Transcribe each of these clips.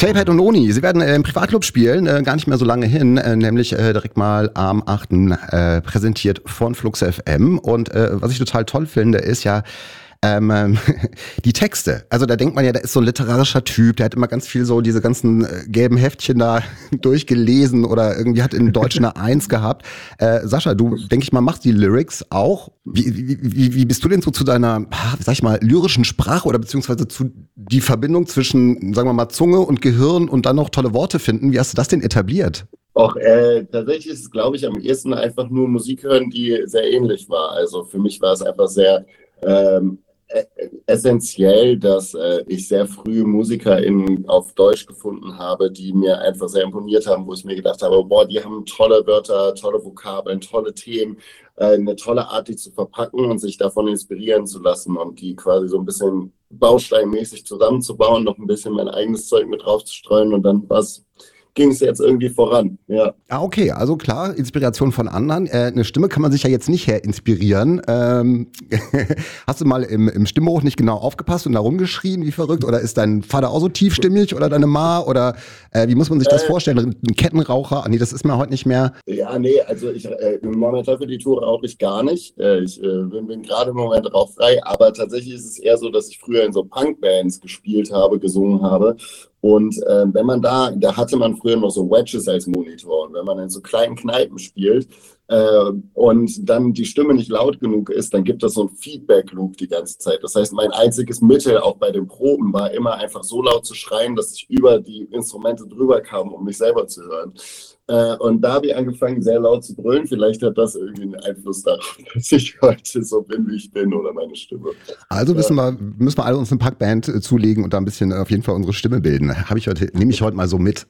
Tapehead und Noni, sie werden im Privatclub spielen, gar nicht mehr so lange hin, nämlich direkt mal am 8. Präsentiert von Flux FM. Und was ich total toll finde, ist ja die Texte. Also da denkt man ja, der ist so ein literarischer Typ, der hat immer ganz viel so diese ganzen gelben Heftchen da durchgelesen oder irgendwie hat in Deutsch eine 1 gehabt. Sascha, du, denke ich mal, machst die Lyrics auch. Wie bist du denn so zu deiner, sag ich mal, lyrischen Sprache oder beziehungsweise zu die Verbindung zwischen, sagen wir mal, Zunge und Gehirn und dann noch tolle Worte finden? Wie hast du das denn etabliert? Auch tatsächlich ist es, glaube ich, am ehesten einfach nur Musik hören, die sehr ähnlich war. Also für mich war es einfach sehr essentiell, dass ich sehr früh MusikerInnen auf Deutsch gefunden habe, die mir einfach sehr imponiert haben, wo ich mir gedacht habe, boah, die haben tolle Wörter, tolle Vokabeln, tolle Themen, eine tolle Art, die zu verpacken und sich davon inspirieren zu lassen und die quasi so ein bisschen bausteinmäßig zusammenzubauen, noch ein bisschen mein eigenes Zeug mit draufzustreuen und dann ging es jetzt irgendwie voran, ja. Ah, okay, also klar, Inspiration von anderen. Eine Stimme kann man sich ja jetzt nicht inspirieren. Hast du mal im Stimmbuch nicht genau aufgepasst und da rumgeschrien wie verrückt? Oder ist dein Vater auch so tiefstimmig oder deine Ma? Oder wie muss man sich das vorstellen? Ein Kettenraucher? Nee, das ist mir heute nicht mehr. Ja, nee, also momentan für die Tour rauche ich gar nicht. Ich bin gerade im Moment rauchfrei, aber tatsächlich ist es eher so, dass ich früher in so Punkbands gespielt habe, gesungen habe. Und wenn man da hatte man früher noch so Wedges als Monitor. Und wenn man in so kleinen Kneipen spielt und dann die Stimme nicht laut genug ist, dann gibt es so einen Feedback-Loop die ganze Zeit. Das heißt, mein einziges Mittel auch bei den Proben war immer einfach so laut zu schreien, dass ich über die Instrumente drüber kam, um mich selber zu hören. Und da habe ich angefangen, sehr laut zu brüllen. Vielleicht hat das irgendwie einen Einfluss darauf, dass ich heute so bin, wie ich bin oder meine Stimme. Also müssen wir alle uns eine Packband zulegen und da ein bisschen auf jeden Fall unsere Stimme bilden. Nehme ich heute mal so mit.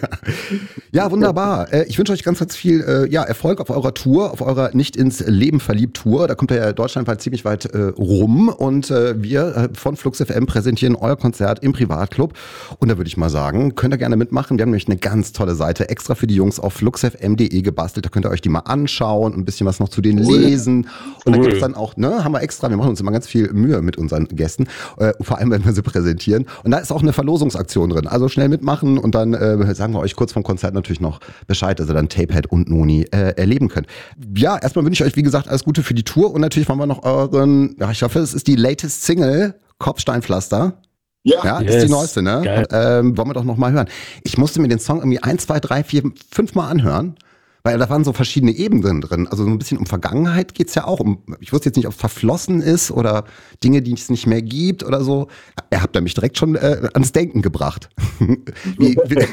Ja, wunderbar. Ich wünsche euch ganz, ganz viel Erfolg auf eurer Tour, auf eurer Nicht ins Leben verliebt Tour. Da kommt ihr ja deutschlandweit ziemlich weit rum und wir von Flux FM präsentieren euer Konzert im Privatclub. Und da würde ich mal sagen, könnt ihr gerne mitmachen. Wir haben nämlich eine ganz tolle Seite extra für die Jungs auf fluxfm.de gebastelt. Da könnt ihr euch die mal anschauen und ein bisschen was noch zu denen lesen. Und da gibt es dann auch, haben wir extra, wir machen uns immer ganz viel Mühe mit unseren Gästen, vor allem wenn wir sie präsentieren. Und da ist auch eine Verlosungsaktion drin. Also schnell mitmachen und dann sagen wir euch kurz vom Konzert natürlich noch Bescheid, dass ihr dann Tapehead und Noni erleben könnt. Ja, erstmal wünsche ich euch, wie gesagt, alles Gute für die Tour und natürlich wollen wir noch euren, ich hoffe, es ist die latest Single, Kopfsteinpflaster. Ja, yes. Ist die neueste, ne? Wollen wir doch noch mal hören. Ich musste mir den Song irgendwie 1, 2, 3, 4, 5 Mal anhören, weil da waren so verschiedene Ebenen drin. Also so ein bisschen um Vergangenheit geht's ja auch. Ich wusste jetzt nicht, ob es verflossen ist oder Dinge, die es nicht mehr gibt oder so. Er hat mich direkt schon ans Denken gebracht. Wie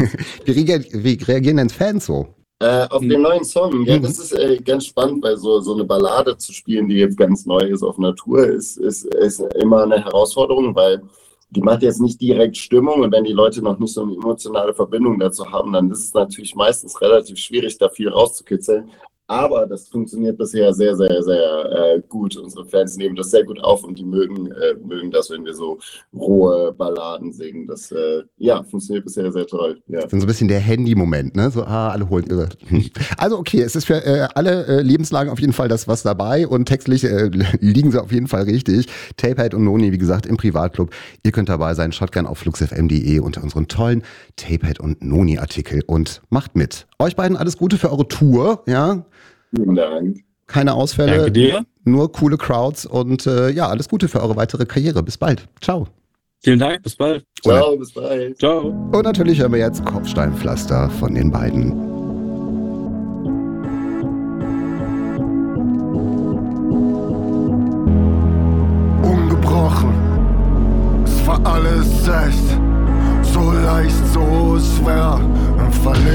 reagieren denn Fans so? Auf den neuen Song, ja, das ist ganz spannend, weil so eine Ballade zu spielen, die jetzt ganz neu ist auf Natur, ist immer eine Herausforderung, weil die macht jetzt nicht direkt Stimmung und wenn die Leute noch nicht so eine emotionale Verbindung dazu haben, dann ist es natürlich meistens relativ schwierig, da viel rauszukitzeln. Aber das funktioniert bisher sehr, sehr, sehr gut. Unsere Fans nehmen das sehr gut auf und die mögen das, wenn wir so rohe Balladen singen. Das funktioniert bisher sehr toll. Ja. Das ist so ein bisschen der Handy-Moment, ne? So, alle holen irre. Also okay, es ist für alle Lebenslagen auf jeden Fall das was dabei und textlich liegen sie auf jeden Fall richtig. Tapehead und Noni, wie gesagt, im Privatclub. Ihr könnt dabei sein, schaut gerne auf fluxfm.de unter unseren tollen Tapehead und Noni-Artikel und macht mit. Euch beiden alles Gute für eure Tour, ja? Vielen Dank. Keine Ausfälle, Danke dir. Nur coole Crowds und alles Gute für eure weitere Karriere. Bis bald. Ciao. Vielen Dank, bis bald. Ciao, bis bald. Ciao. Und natürlich hören wir jetzt Kopfsteinpflaster von den beiden. Ungebrochen, es war alles echt, so leicht, so schwer, verlegt.